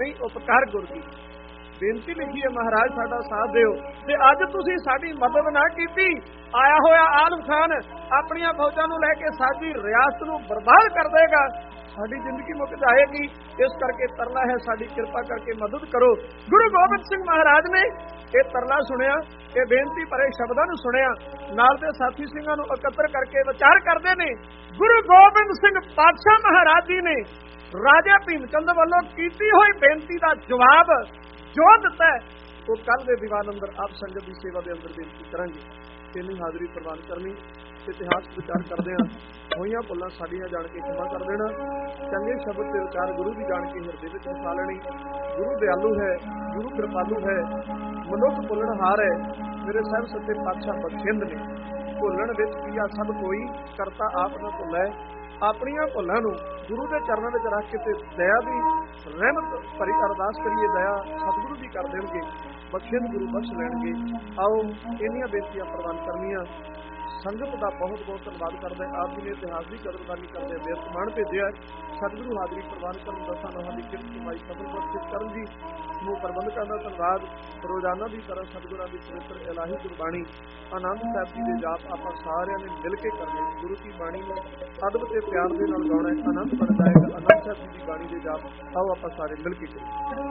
नहीं उपकार गुर की। बेनती लिखी है महाराज साडा साथ दिओ, ते अज तुसीं साडी मदद ना कीती। आया होया आलम खान अपनियां फौजां नूं लैके साडी रियासत नूं बर्बाद कर देगा, साडी जिंदगी मुक जाएगी। इस करके तरला है, साडी किरपा करके मदद करो। गुरु गोबिंद सिंह महाराज ने ये तरला सुनिया, ये बेनती भरे शब्दां नूं सुनिया, नाल दे साथी सिंहां नूं इकत्र करके विचार करदे ने। गुरु गोबिंद सिंह पातशाह महाराज जी ने राजा भीम चंद वालों कीती हुई बेनती का जवाब जो दिता है, वो कल के दीवान अंदर आप संगत की सेवा के अंदर बेनती करांगे। इन्नी हाजरी प्रवान करनी, इतिहास विचार करते हैं, होइयां भुल्लां साडियां जान के क्षमा कर देना। चंगे शब्द के विचार गुरु की जान के हिरदे विच वसा लेनी। गुरु दयालु है, गुरु कृपालु है, मनुख भुलणहार है। मेरे साहब सच्चे पातशाह बखशिंद ने भुलण विच कीया सब कोई, करता आप न भुलै। अपनियां भुलां नूं गुरु के चरणों में रख के ते दया की रहमत भरी अरदास करिए, दया सतगुरु जी कर देंगे, बख्शिश गुरु बख्श लैणगे। आओ इन्नियां बेनतियां प्रवान करनियां। संगत का बहुत बहुत धन्यवाद करते आप जी ने इतिहास की कदरदानी करते बेअंत मान भेजा। सतगुरु हाजरी प्रवान कर दसा नौहां की किरत कमाई सफल बख्शिश करन जी। समूह प्रबंधकों का धन्यवाद। रोजाना की तरह सतगुरां की पवित्र इलाही गुरबाणी आनंद साहिब जी के जाप आप सारिਆਂ ने मिल के करने। गुरु की बाणी में अदब ते प्यार के नाल गाउणा, आनंद बन जाएगा। आनंद साहिब जी की बाणी के जाप आओ आप सारे मिल के करें।